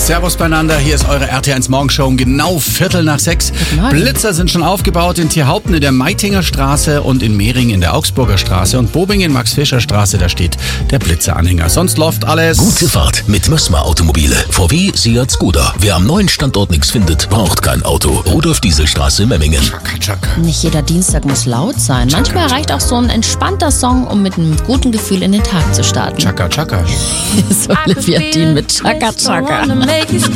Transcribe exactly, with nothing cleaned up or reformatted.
Servus beieinander, hier ist eure R T eins Morgenshow um genau Viertel nach sechs. Blitzer sind schon aufgebaut in Tierhaupten in der Meitinger Straße und in Mehring in der Augsburger Straße und Bobing in Max-Fischer-Straße, da steht der Blitzeranhänger. Sonst läuft alles. Gute Fahrt mit Mössmer Automobile. V W, Seat, Skoda. Wer am neuen Standort nichts findet, braucht kein Auto. Rudolf-Dieselstraße, Memmingen. Chaka, chaka. Nicht jeder Dienstag muss laut sein. Manchmal reicht auch so ein entspannter Song, um mit einem guten Gefühl in den Tag zu starten. Chaka, chaka. So Olivia Dean mit Chaka Chaka.